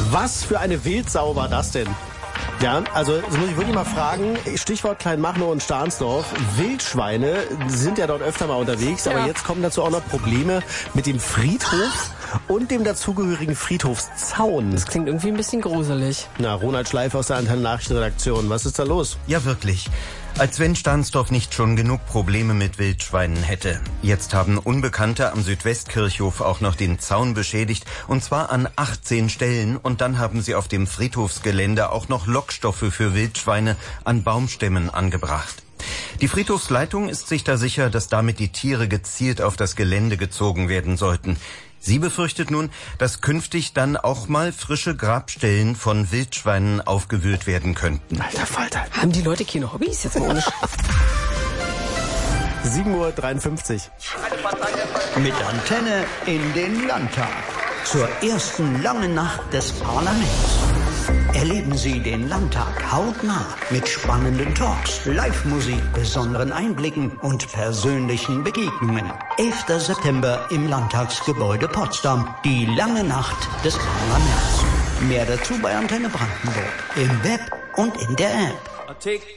Was für eine Wildsau war das denn? Ja, also das muss ich wirklich mal fragen, Stichwort Kleinmachnow und Stahnsdorf, Wildschweine sind ja dort öfter mal unterwegs, aber jetzt kommen dazu auch noch Probleme mit dem Friedhof und dem dazugehörigen Friedhofszaun. Das klingt irgendwie ein bisschen gruselig. Na, Ronald Schleif aus der Antenne Nachrichtenredaktion, was ist da los? Ja, wirklich. Als wenn Stahnsdorf nicht schon genug Probleme mit Wildschweinen hätte. Jetzt haben Unbekannte am Südwestkirchhof auch noch den Zaun beschädigt, und zwar an 18 Stellen. Und dann haben sie auf dem Friedhofsgelände auch noch Lockstoffe für Wildschweine an Baumstämmen angebracht. Die Friedhofsleitung ist sich da sicher, dass damit die Tiere gezielt auf das Gelände gezogen werden sollten. Sie befürchtet nun, dass künftig dann auch mal frische Grabstellen von Wildschweinen aufgewühlt werden könnten. Alter Falter. Haben die Leute keine Hobbys? Jetzt mal ohne 7:53 Uhr. Mit Antenne in den Landtag. Zur ersten langen Nacht des Parlaments. Erleben Sie den Landtag hautnah mit spannenden Talks, Live-Musik, besonderen Einblicken und persönlichen Begegnungen. 11. September im Landtagsgebäude Potsdam. Die lange Nacht des Parlaments. Mehr dazu bei Antenne Brandenburg. Im Web und in der App.